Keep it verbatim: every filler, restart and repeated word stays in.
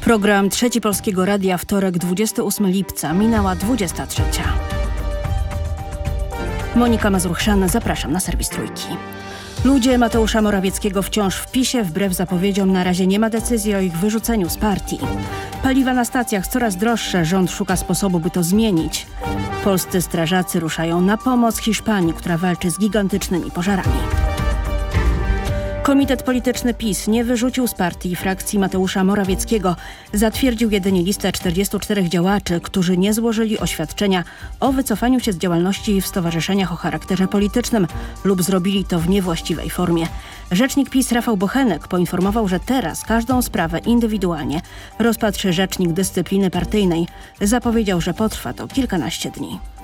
Program Trzeci Polskiego Radia, wtorek, dwudziestego ósmego lipca, minęła dwudziesta trzecia. Monika Mazur-Chrzan, zapraszam na serwis Trójki. Ludzie Mateusza Morawieckiego wciąż w PiSie, wbrew zapowiedziom na razie nie ma decyzji o ich wyrzuceniu z partii. Paliwa na stacjach coraz droższe, rząd szuka sposobu, by to zmienić. Polscy strażacy ruszają na pomoc Hiszpanii, która walczy z gigantycznymi pożarami. Komitet Polityczny PiS nie wyrzucił z partii i frakcji Mateusza Morawieckiego. Zatwierdził jedynie listę czterdziestu czterech działaczy, którzy nie złożyli oświadczenia o wycofaniu się z działalności w stowarzyszeniach o charakterze politycznym lub zrobili to w niewłaściwej formie. Rzecznik PiS Rafał Bochenek poinformował, że teraz każdą sprawę indywidualnie rozpatrzy Rzecznik Dyscypliny Partyjnej. Zapowiedział, że potrwa to kilkanaście dni.